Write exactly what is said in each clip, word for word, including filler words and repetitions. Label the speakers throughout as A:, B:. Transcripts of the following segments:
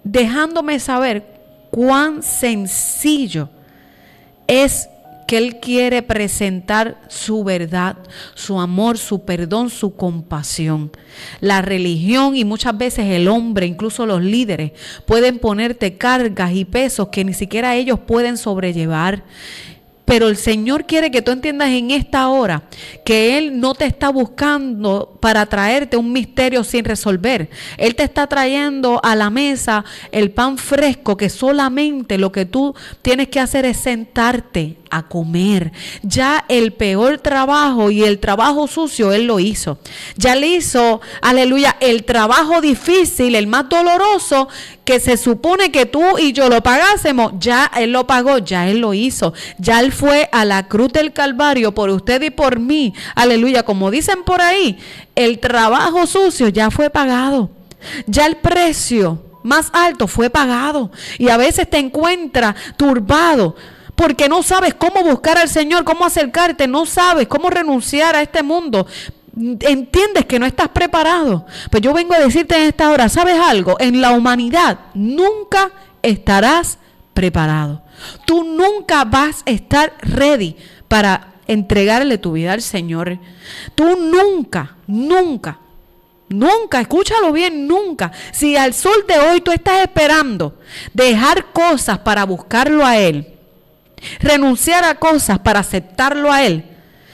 A: dejándome saber cuán sencillo es que Él quiere presentar su verdad, su amor, su perdón, su compasión. La religión y muchas veces el hombre, incluso los líderes, pueden ponerte cargas y pesos que ni siquiera ellos pueden sobrellevar. Pero el Señor quiere que tú entiendas en esta hora que Él no te está buscando para traerte un misterio sin resolver. Él te está trayendo a la mesa el pan fresco, que solamente lo que tú tienes que hacer es sentarte a comer. Ya el peor trabajo y el trabajo sucio Él lo hizo. Ya le hizo, aleluya, el trabajo difícil, el más doloroso, que se supone que tú y yo lo pagásemos. Ya Él lo pagó, ya Él lo hizo. Ya Él fue a la cruz del Calvario por usted y por mí. Aleluya, como dicen por ahí, el trabajo sucio ya fue pagado. Ya el precio más alto fue pagado. Y a veces te encuentras turbado porque no sabes cómo buscar al Señor, cómo acercarte, no sabes cómo renunciar a este mundo. Entiendes que no estás preparado. Pues yo vengo a decirte en esta hora, ¿sabes algo? En la humanidad nunca estarás preparado. Tú nunca vas a estar ready para entregarle tu vida al Señor. Tú nunca, nunca, nunca, escúchalo bien, nunca. Si al sol de hoy tú estás esperando dejar cosas para buscarlo a Él, renunciar a cosas para aceptarlo a Él,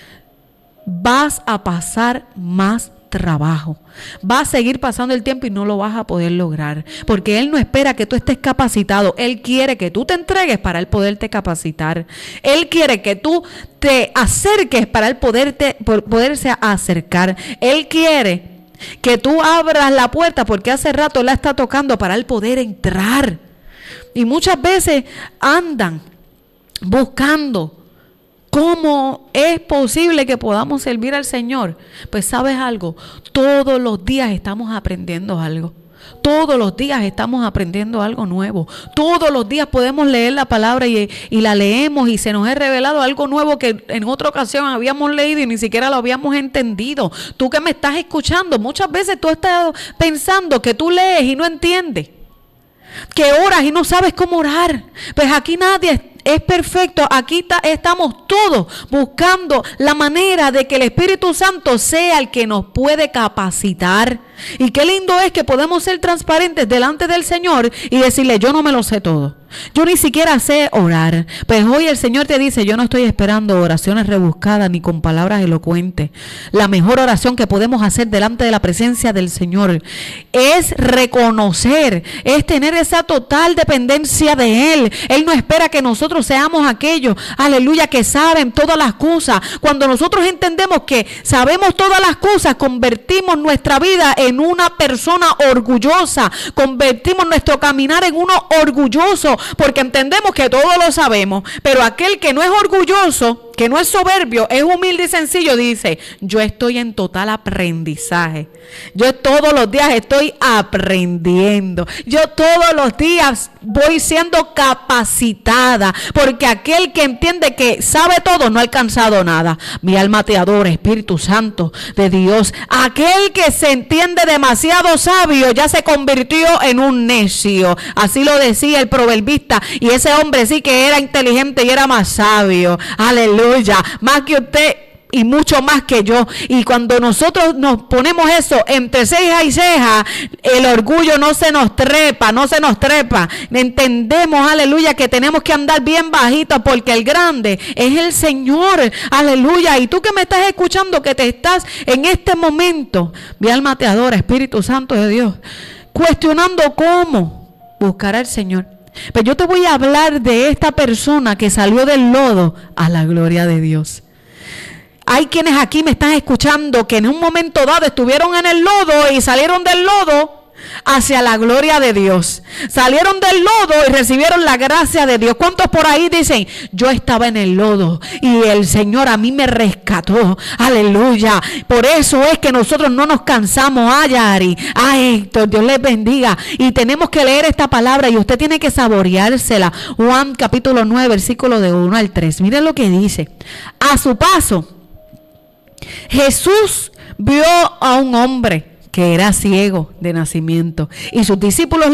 A: vas a pasar más trabajo. Vas a seguir pasando el tiempo y no lo vas a poder lograr, porque Él no espera que tú estés capacitado. Él quiere que tú te entregues para Él poderte capacitar. Él quiere que tú te acerques para Él poderte, poderse acercar. Él quiere que tú abras la puerta porque hace rato la está tocando para Él poder entrar. Y muchas veces andan buscando cómo es posible que podamos servir al Señor. Pues ¿sabes algo? Todos los días estamos aprendiendo algo. Todos los días estamos aprendiendo algo nuevo. Todos los días podemos leer la palabra y, y la leemos y se nos ha revelado algo nuevo que en otra ocasión habíamos leído y ni siquiera lo habíamos entendido. Tú que me estás escuchando, muchas veces tú estás pensando que tú lees y no entiendes, que oras y no sabes cómo orar. Pues aquí nadie es perfecto. Aquí ta, estamos todos buscando la manera de que el Espíritu Santo sea el que nos puede capacitar. Y qué lindo es que podemos ser transparentes delante del Señor y decirle: yo no me lo sé todo, yo ni siquiera sé orar. Pues hoy el Señor te dice: yo no estoy esperando oraciones rebuscadas ni con palabras elocuentes. La mejor oración que podemos hacer delante de la presencia del Señor es reconocer, es tener esa total dependencia de Él. Él no espera que nosotros seamos aquellos, aleluya, que saben todas las cosas. Cuando nosotros entendemos que sabemos todas las cosas, convertimos nuestra vida en una persona orgullosa, convertimos nuestro caminar en uno orgulloso, porque entendemos que todo lo sabemos. Pero aquel que no es orgulloso, que no es soberbio, es humilde y sencillo, dice: yo estoy en total aprendizaje. Yo todos los días estoy aprendiendo. Yo todos los días voy siendo capacitada, porque aquel que entiende que sabe todo no ha alcanzado nada. Mi alma te adora, Espíritu Santo de Dios. Aquel que se entiende demasiado sabio ya se convirtió en un necio. Así lo decía el proverbista. Y ese hombre sí que era inteligente y era más sabio. Aleluya. Más que usted y mucho más que yo. Y cuando nosotros nos ponemos eso entre ceja y ceja, el orgullo no se nos trepa, no se nos trepa. Entendemos, aleluya, que tenemos que andar bien bajito, porque el grande es el Señor. Aleluya. Y tú que me estás escuchando, que te estás en este momento, mi alma te adora, Espíritu Santo de Dios, cuestionando cómo buscar al Señor. Pero yo te voy a hablar de esta persona que salió del lodo a la gloria de Dios. Hay quienes aquí me están escuchando que en un momento dado estuvieron en el lodo y salieron del lodo hacia la gloria de Dios. Salieron del lodo y recibieron la gracia de Dios. ¿Cuántos por ahí dicen: yo estaba en el lodo y el Señor a mí me rescató? Aleluya. Por eso es que nosotros no nos cansamos. Ay, Ari, ay, Héctor, Dios les bendiga. Y tenemos que leer esta palabra y usted tiene que saboreársela. Juan capítulo nueve, versículo de uno al tres. Miren lo que dice. A su paso, Jesús vio a un hombre que era ciego de nacimiento, y sus discípulos